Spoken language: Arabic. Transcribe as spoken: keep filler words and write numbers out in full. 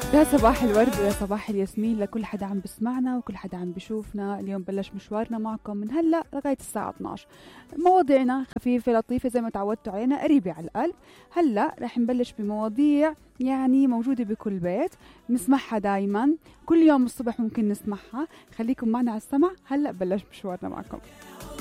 يا صباح الورد ويا صباح الياسمين لكل حدا عم بسمعنا وكل حدا عم بشوفنا. اليوم بلش مشوارنا معكم من هلأ لغاية الساعة اثنعش. مواضيعنا خفيفة لطيفة زي ما تعودتوا علينا، قريبة على القلب. هلأ رح نبلش بمواضيع يعني موجودة بكل بيت، نسمعها دايما كل يوم الصبح، ممكن نسمعها. خليكم معنا على السمع، هلأ بلش مشوارنا معكم.